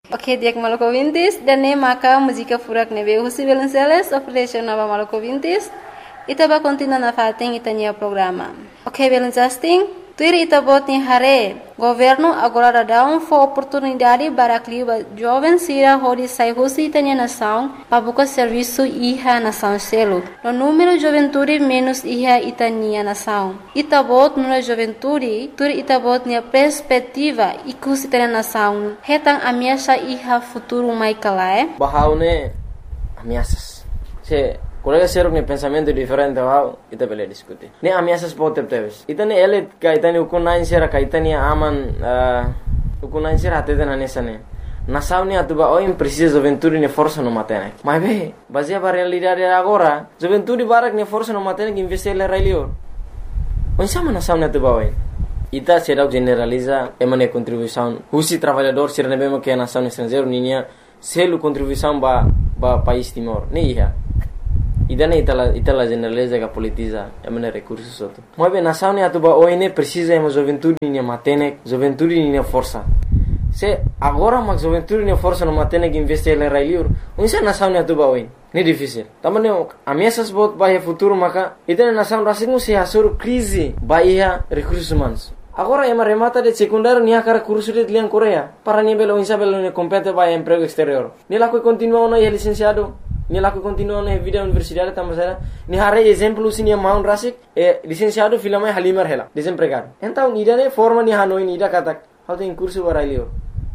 Ok, diak Maluku Vintis, dan ne maka música furak nebe Husi Belenceles, oferece nova Maluku Vintis, itaba continua na fating itania programa. Ok, Belencasting, tuir itabot ni hare, governo agora dá oportunidade para que jovens sira hodi sai Husi itania nação, para buscar serviço iha nação selo. No número juventude menos iha itania nação. Itabot no juventude, tuir itabot ni perspectiva ikus itania nação. Hetang ameaça iha futuro mai kalae. Bahaune ameaças. Se colega ser um pensamento diferente ao ita bele discutir. Ne ameaças pode ter. Itane ele kaitani ukunain sera kaitani aman ukunain sera atena nesane. Nação ne atuba oi precisa juventude ne força no matene. Mas be, baseia para realidade agora, juventude barak ne força no matene que investir le railio. Onde sama nação ne atuba oi. Ita será generaliza emane contribuição. Husi trabalhador ser ne bema que a nação estrangeiro ninha selo contribuição ba país Timor. Ne iha. Idane itala generaliza que politiza emane recursos outro. Mas bem nação ne atuba oi ne precisa ema juventude ne matene, juventude ne força. Se agora mas juventude ne força no matene que investir le railio. Onde nação ne atuba oi. Ne difícil. Tamane ameaças bot bahia futuro maka itane nação rasingu se hasur crise bahia recursos humanos. Agora ema remata de secundário nia cara curso de liang Coreia. Para nia belo insa belo ne compete bahia emprego exterior. Ni laku continua no licenciado. Ni laku continua no vida universidade tamasera. Ni hare exemplo sini Mount Rasik licenciado filama Halimar hela desempregado. Então nidane forma ni hanoi nida katak. How tem curso barailio.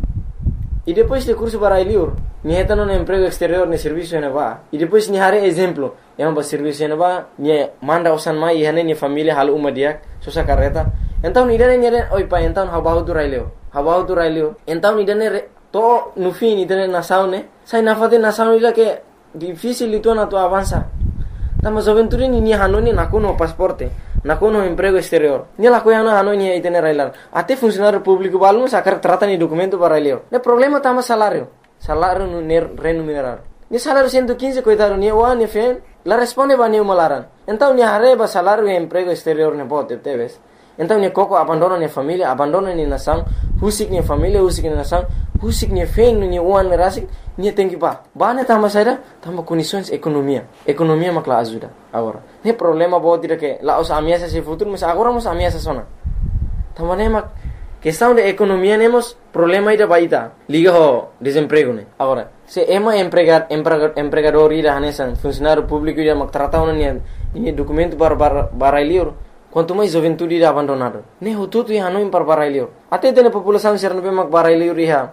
E depois de curso barailio, ni hetano no emprego exterior ne serviço ne va. E depois ni hare exemplo, ema ba serviço ne va, ni manda usan mai hane ni família hal uma dia, sosa carreta. Então ni dane oi pa então habahu tu railio. Então ni dane to no fim ni dane nação ne, sai na fate nação ila que difícil itu na tu avança. Tama juventude ni hanoni nakuno pasporte. Nakuno emprego exterior. Ni la coiana hanoni itene railar. Até funcionário público balum sacar trata ni documento para railio. Ne problema tama salário. Salário no remunerar. Ni salário 115 coitado ni o ni fen. La responde ba ni malaran. Então ni areba salário e emprego exterior ne bote teves. Então ni coco abandona ni família, abandona ni nação, husik ni família, husik ni nação, husik ni fen ni uan rasik ni tem que ba. Ba ne tama saida, tama condições economia. Economia makla ajuda agora. Ne problema bote dire que la os ameaça se futuro, mas agora mos ameaça sona. Tama ne mak questão de economia nemos problema ida baita. Liga ho desemprego ne. Agora, se ema empregador ida hanesan funcionário público ida mak trata ona ni documento para liur. Quanto mais juventude ida abandonado. Ne hututu ya hanoi para barailio. Até tem população ser no mak barailio riha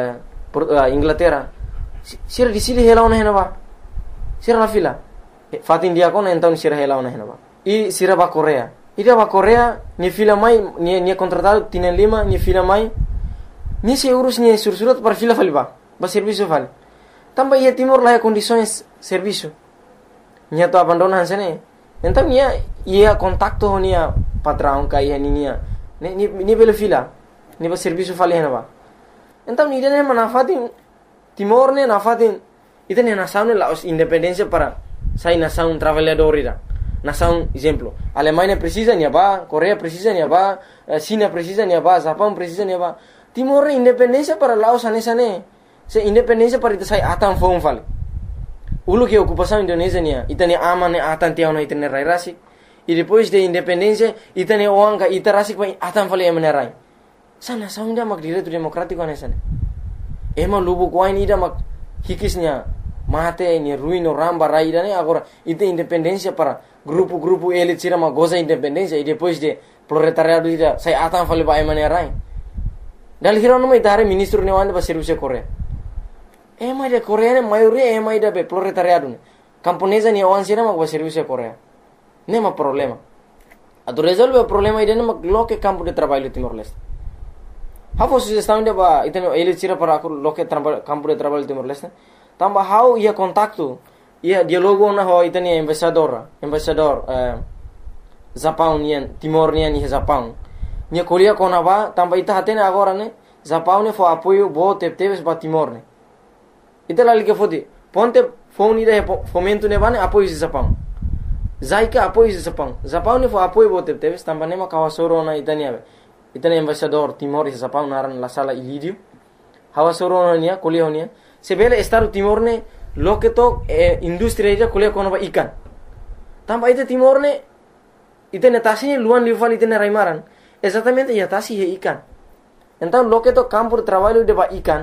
Inglaterra. Sira di sili hela ona henaba. Sira la fila. Fatin dia kona então sira hela ona henaba. E sira ba Coreia. Ida ba Coreia ni fila mai ni contratado tienen lima ni fila mai. Ni se urus ni sursurat para fila faliba. Ba serviço vale. Tamba ia Timor lá condições serviço. Ni to abandonan sene. Então ia contacto nia patrão kai nia. Ni bela fila. Ni ba serviço fali henaba. Então ni dene manafatin Timor ne nafatin itene nação ne la independência para sai nação trabalhador ida. Nação exemplo, Alemanha precisa ni ba, Coreia precisa ni ba, China precisa ni ba, Japão precisa ni ba. Timor independência para Laos anesane. Se independência para itu sai atan fong fali. Ulu que ocupação Indonésia nia, itane aman ne atan tiao na itane rai rasik. E depois de independência, itane oanga itarasik pa atan fali emenerai. Sa nação inda mak direito democrático anesane. Ema lubu kuain ida mak hikisnya mate ni ruino ramba raida ne agora ite independência para grupo elite sira ma goza independência e depois de proletariado ida sai atan fali ba emenerai. Dal hirono mai tare ministro ne wanda ba serviço Coreia. Ema de Coreia ne maioria ema ida be proletariado ne. Camponesa ni awan sira ma ba serviço Coreia. Nema problema. Ado resolve o problema ida ne ma loke campo de trabalho Timor-Leste. How sugestão de ba iteno elite sira para loke campo de trabalho Timor-Leste. Tamba how ia contacto ia dialogo na ho itani embaixador Japão nian Timor nian ni Japão. Nia Coreia kona ba tamba ita hatene agora ne Japão ne fo apoio bo teves ba Timor ne. Ita lali que fodi ponte phone ida fomento ne ba ne apoio Japão. Zaika apoio Japão. Japão ne fo apoio bo teves tamba ne ma kawasoro na itani ave. Itani embaixador Timor e Japão naran la sala Ilídio. hawa soronia kuliah honia sebele Estado Timor ne loke to industri aja kuliah kono ba ikan tamba ite Timor ne ite netasi luan liufal ite raimaran exatamente ya tasi he ikan então loke to campo de trabalho de ba ikan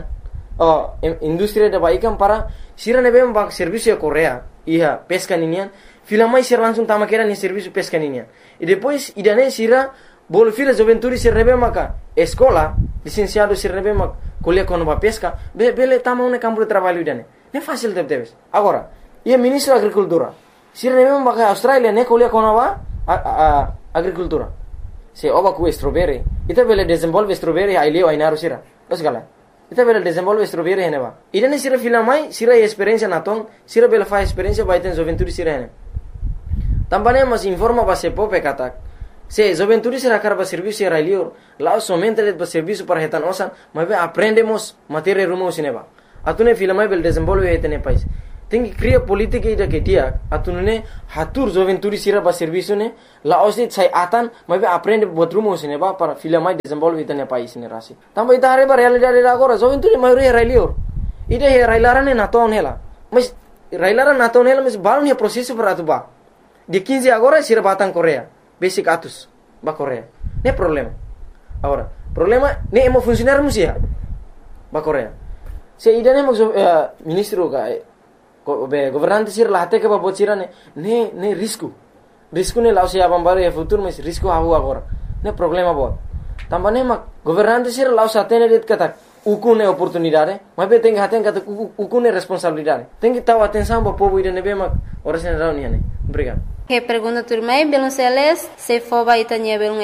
industri de ba ikan para sira nebe ba serviço ya Korea iya pesca ninian fila mai sira langsung tama kera ni serviço pesca ninian e depois idane sira bol fila joventuri sira nebe maka escola licenciado sira nebe mak kuliah kono ba pesca bele tama un campo de trabalho idane ne fácil debes agora ia ministro da agricultura sira nebe maka Australia ne kuliah kono ba agricultura se oba ku strawberry ita bele desenvolve strawberry ai leo ai naru sira dos gala ita bele desenvolve strawberry hene ba idane sira fila mai sira experiência naton sira bele fa experiência ba iten joventuri sira hene tambane mas informa ba se pope katak se joventuri sira karba serviço era leo lá somente le ba serviço para retan osan mas aprendemos matéria rumo sineba atune fila mai bele desenvolve etene país tem que criar política ida que dia atunune hatur joventuri sira ba serviço ne la osit sai atan mas aprende buat rumo sineba para fila mai desenvolve etene país ne rasi tamba ita are ba realidade agora joventuri mai re leo ida he railarane naton hela mas railaran naton hela mas balon he processo para atuba de 15 agora sira batang Korea basic atus ba Korea ne problema agora problema ne emo funcionar musia ba Korea se idane mo ministro ga governante sir lahate ke ba bocira ne risco ne lao se abambare e futuro mas risco hawo agora ne problema bo tambane ma governante sir lao satene det kata ukune oportunidade mas be tem haten kata ukune responsabilidade tem que taw atenção ba povo idane be ma ora sen rauniane obrigado. Que pergunta turmai belum seles se foba itanya belum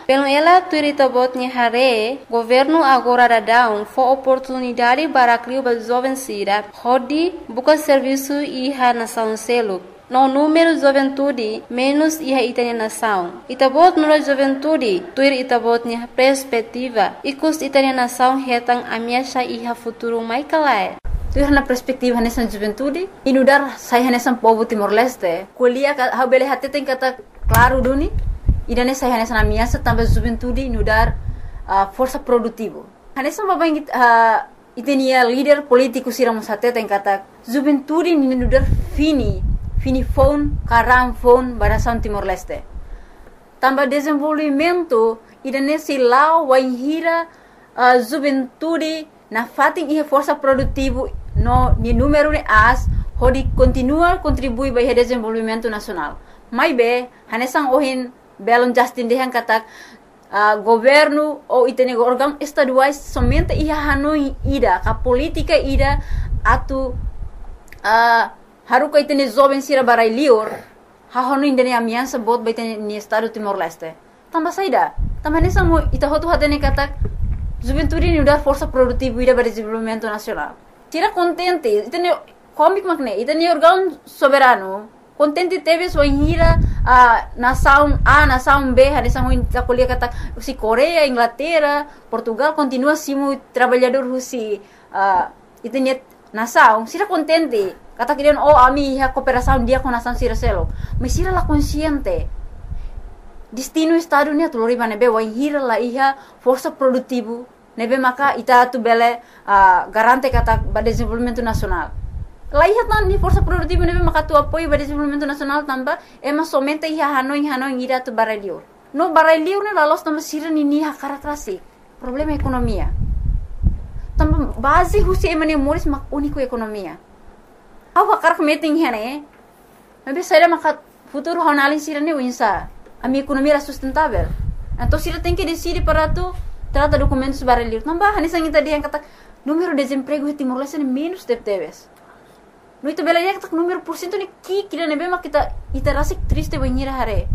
ela turita botnya hare governo agora dadão fo oportunidade para criar ba jovem sira hodi buka serviço iha nação selo no número juventude menos iha itanya nação itabot no juventude tuir itabotnya perspectiva ikus itanya nação hetang amiasha iha futuro mai kalai tu na perspektiva nessa juventude inudar saya nessa povo Timor Leste kuliah ha bele hate tem kata claro duni idane saya nessa na minha também juventude inudar força produtivo nessa babang itenia líder político siramos hate tem kata juventude inudar fini phone karam phone barasan Timor Leste também desenvolvimento idane silau waihira juventude na fating ihe força produtivo no ni número de as hodi continua contribui para o desenvolvimento nacional mai be hanesang ohin belon Justin dehan katak governo ou itene órgão estaduais somente ia hanoi ida ka política ida atu haruka itene jovem sira barai lior ha hanoi indene amiança bot baitene ni estado Timor Leste tamba saida tamba hanesang ita hotu hatene katak juventude ni udar força produtiva ida para desenvolvimento nacional. Tira contente, itene comic magne, itene órgão soberano. Contente teve sua hira nação A, nação B, a nação da colher kata si Coreia, Inglaterra, Portugal continua simo trabalhador husi itene nação. Tira contente, kata kirian ami ha cooperação dia com nação sira selo. Mas sira la consciente. Destino estado ni atulori nebe wa hira la iha força produtivo nebe maka ita tu bele garante kata ba desenvolvimento nacional la iha tan ni força produtivo nebe maka tu apoio ba desenvolvimento nacional tamba ema somente iha hanoi ira tu barelior no barelior ne la los tamba sira ni ha karakterasi problema ekonomia tamba base husi emane moris mak único ekonomia awa karak meeting hene nebe saira maka futuro honalin sira ne winsa a minha economia era sustentável. Então, se ela tem que decidir para tu trata documentos barulhos, não vai, nessa gente dia kata número de desemprego em Timor Leste é menos de teves. No itu bela dia kata número por cento ni kira nebe mak kita rasa triste banhira hare.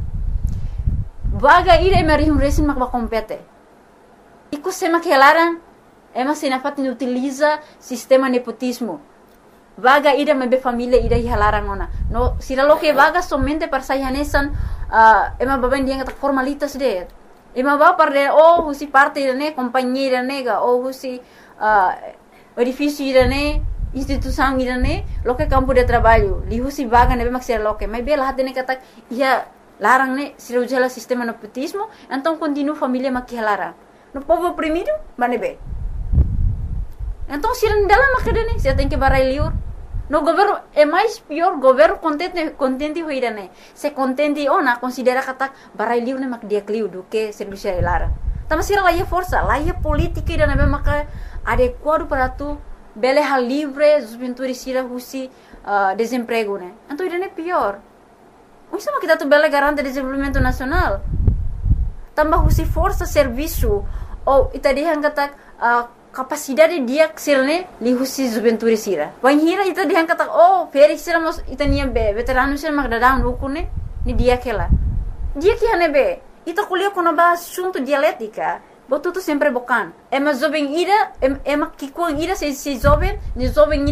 Vaga ira emerihum resin mak compete. Iku sema que elaran ema sinafat ni utiliza sistema nepotismo. Vaga ida mebe família ida hilaran ona. No sira lo que vaga somente para sayanesan ema baben dia kata formalitas de. Ema ba para husi parte ne companhia nega ou husi edifício ne instituição ne lo que campo de trabalho. Li husi vaga nebe maksir lo que. Mas bela hatene kata ia larang ne sira ujala sistema nepotismo, então continua família mak hilaran. No povo oprimido, manebe. Então, se não dela macadane, você tem que barai liur. No governo é mais pior, governo contente hoira né. Se contente ona considera kata barai liur ne mak dia kliu do que serviço lara. Tama sira lá é força, lá é política e na maka adequado para tu bele hal livre, juventude sira husi desemprego né. Então isso é pior. Isso é kita tu bele garante desenvolvimento nacional. Tambah husi força serviço ou itadihan kata capacidade dia sirne li husi juventude sira. Wan hira ita dihan kata feri sira mos itania be veterano sira mak dadang rukune ni dia kela. Dia que hane be ita kuliah kono ba assunto dialética. Botuto sempre bocan. Ema jovem ira ema kikuang ira se jovem, ni jovem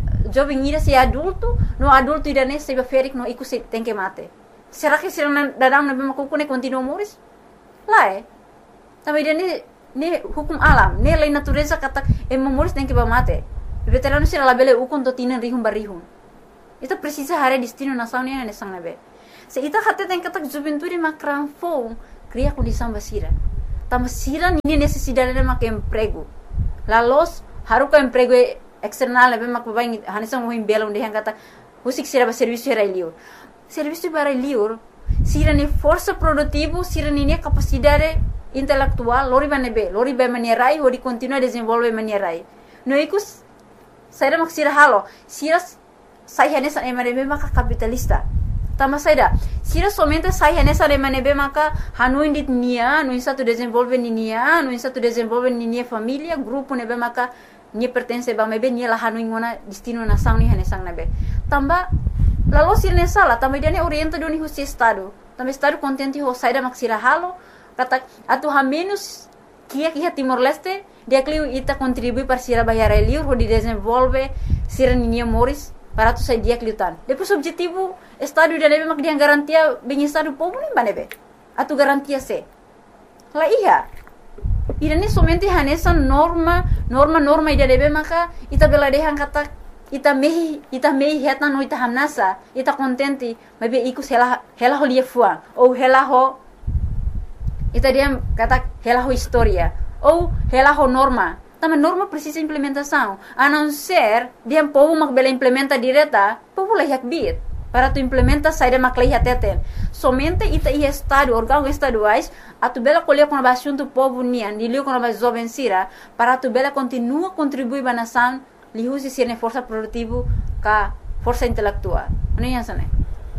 ira se adulto, no adulto ira ne se ferik no iku se tem que mate. Será que sira dadang na be makukune continua moris? Lá Também ira ne hukum alam, ne lei natureza kata moris tem que ba mate. Veterano sira labele ukon to tinan rihum barihum. Ita precisa hare destino nação ne sang nabe. Se ita hate tem kata juventude makran fo cria condição basira. Tama sira ni necessidade de mak emprego. Lalos haruka emprego external nabe mak babai hanisang mohim belong de kata husik sira ba serviço era liur. Serviço para liur sira ni força produtivo, sira ni capacidade intelectual, lori ba manierai, hori continua desenvolve manierai. No ikus, saya mak sira halo, sira saya nessa emanebe maka capitalista. Tama saya sira somente saya nessa emanebe maka hanu indit nia, no insa tu desenvolve nia, no insa tu desenvolve nia família, grupo nebe maka nia pertence ba mebe nia la hanu ingona destino nação ni hanesang nebe. Tamba lalu sira nessa la, tamba dia ne orienta doni husi estado. Tamba estado contente ho saya mak sira halo. Kata atu menos kia Timor Leste dia kliu ita contribui para sira bayar liur ho di desenvolve sira ninia moris para tu sai dia kliutan. Depois objetivo estado dia nebe mak dia garantia bem estado povo nem banebe. Atu garantia se. La iya. Ira ni somente hanesa norma ida nebe maka ita bela dehan kata ita mehi heta no ita hamnasa ita contente mabe ikus hela ho lia fuang ou hela ho ita dia kata hela ho história ou hela ho norma. Também norma precisa implementação. A não ser dia povo mak bela implementa direta, povo lah yak bit para tu implementa saída mak lah teten. Somente ita ia estado órgãos estaduais a tu bela colher com a assunto povo nian, dilio com a jovem sira para tu bela continua contribuir ba nação, li usi sirne força produtivo ka força intelectual. Não é assim?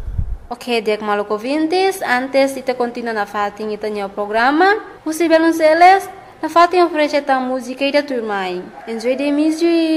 Ok, Diak Maluco Vintes, antes ita continua na fating ita nyo programa. Musi Belonceles, na fating oferece ta música ida turmai. Enjoy the music.